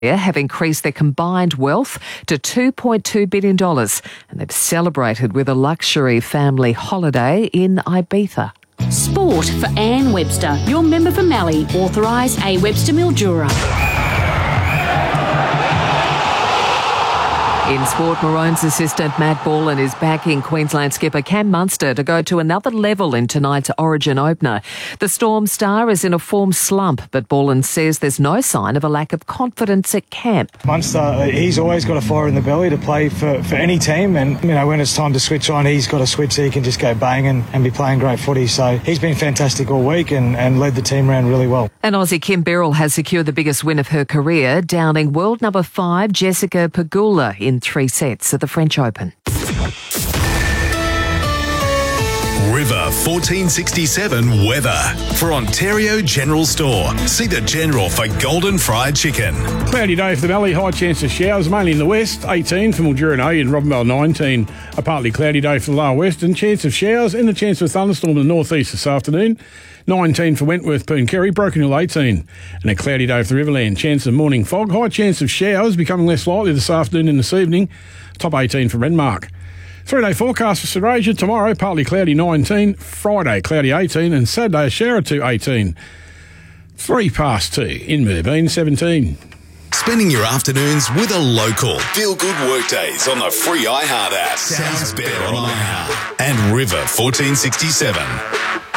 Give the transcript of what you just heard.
have increased their combined wealth to $2.2 billion, and they've celebrated with a luxury family holiday in Ibiza. Sport for Anne Webster, your member for Mallee, authorised A. Webster Mildura. In sport, Maroons assistant Matt Borland is backing Queensland skipper Cam Munster to go to another level in tonight's Origin opener. The Storm star is in a form slump, but Borland says there's no sign of a lack of confidence at camp. Munster, he's always got a fire in the belly to play for any team, and when it's time to switch on, he's got a switch so he can just go bang and be playing great footy. So he's been fantastic all week and led the team around really well. And Aussie Kim Birrell has secured the biggest win of her career, downing world number 5 Jessica Pegula in 3 sets at the French Open. River 1467 weather for Ontario General Store. See the General for golden fried chicken. Cloudy day for the Mallee, high chance of showers, mainly in the west. 18 for Mildura and Robinbale 19. A partly cloudy day for the lower west and chance of showers and the chance of a thunderstorm in the northeast this afternoon. 19 for Wentworth, Pooncarry, Broken Hill 18. And a cloudy day for the Riverland. Chance of morning fog, high chance of showers becoming less likely this afternoon and this evening. Top 18 for Renmark. 3-day forecast for Serasia. Tomorrow, partly cloudy 19. Friday, cloudy 18. And Saturday, a shower to 18. 2:03 in Moorbeen 17. Spending your afternoons with a local. Feel good workdays on the free iHeart app. Sounds better on iHeart. And River 1467.